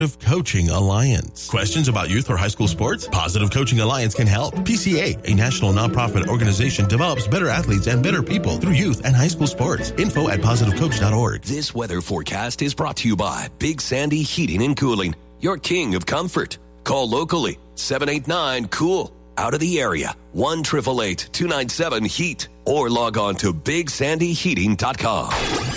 Coaching Alliance. Questions about youth or high school sports? Positive Coaching Alliance can help. PCA, a national nonprofit organization, develops better athletes and better people through youth and high school sports. Info at positivecoach.org. This weather forecast is brought to you by Big Sandy Heating and Cooling, your king of comfort. Call locally, 789-COOL. Out of the area, 1-888-297-HEAT. Or log on to BigSandyHeating.com.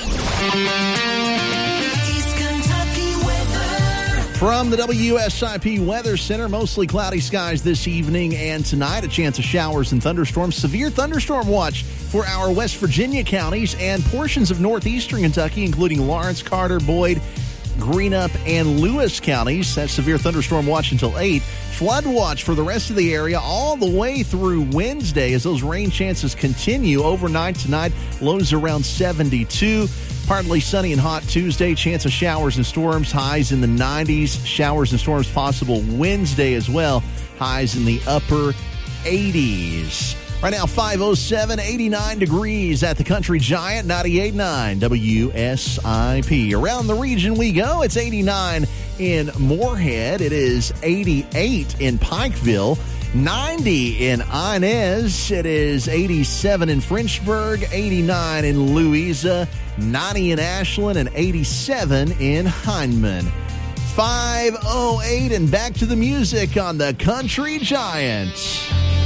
From the WSIP Weather Center, mostly cloudy skies this evening and tonight. A chance of showers and thunderstorms. Severe thunderstorm watch for our West Virginia counties and portions of northeastern Kentucky, including Lawrence, Carter, Boyd, Greenup, and Lewis counties. That's severe thunderstorm watch until 8. Flood watch for the rest of the area all the way through Wednesday as those rain chances continue overnight tonight. Lows around 72. Partly sunny and hot Tuesday. Chance of showers and storms. Highs in the 90s. Showers and storms possible Wednesday as well. Highs in the upper 80s. Right now, 5:07, 89 degrees at the Country Giant, 98.9 WSIP. Around the region we go. It's 89 in Moorhead. It is 88 in Pikeville. 90 in Inez. It is 87 in Frenchburg, 89 in Louisa, 90 in Ashland, and 87 in Hindman. 5:08 and back to the music on the Country Giant.